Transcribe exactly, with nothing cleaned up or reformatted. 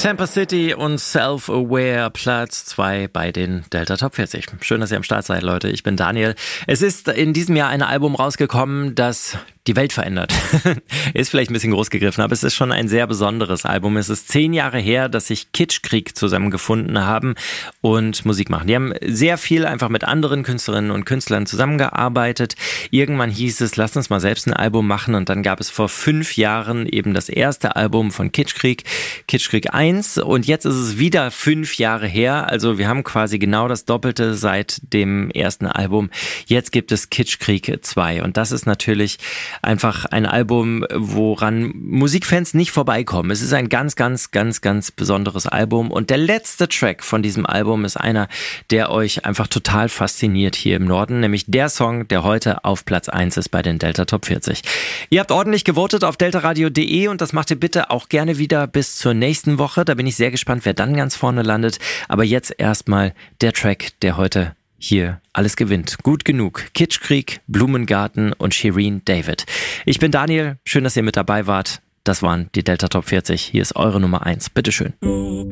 Tampa City und Self-Aware, Platz zwei bei den Delta Top vierzig. Schön, dass ihr am Start seid, Leute. Ich bin Daniel. Es ist in diesem Jahr ein Album rausgekommen, das die Welt verändert. Ist vielleicht ein bisschen groß gegriffen, aber es ist schon ein sehr besonderes Album. Es ist zehn Jahre her, dass sich Kitschkrieg zusammengefunden haben und Musik machen. Die haben sehr viel einfach mit anderen Künstlerinnen und Künstlern zusammengearbeitet. Irgendwann hieß es, lasst uns mal selbst ein Album machen, und dann gab es vor fünf Jahren eben das erste Album von Kitschkrieg, Kitschkrieg eins, und jetzt ist es wieder fünf Jahre her. Also wir haben quasi genau das Doppelte seit dem ersten Album. Jetzt gibt es Kitschkrieg zwei, und das ist natürlich einfach ein Album, woran Musikfans nicht vorbeikommen. Es ist ein ganz, ganz, ganz, ganz besonderes Album, und der letzte Track von diesem Album ist einer, der euch einfach total fasziniert hier im Norden, nämlich der Song, der heute auf Platz eins ist bei den Delta Top vierzig. Ihr habt ordentlich gewotet auf deltaradio punkt de, und das macht ihr bitte auch gerne wieder bis zur nächsten Woche. Da bin ich sehr gespannt, wer dann ganz vorne landet. Aber jetzt erstmal der Track, der heute hier alles gewinnt. Gut genug. Kitschkrieg, Blumengarten und Shirin David. Ich bin Daniel. Schön, dass ihr mit dabei wart. Das waren die Delta Top vierzig. Hier ist eure Nummer eins. Bitteschön.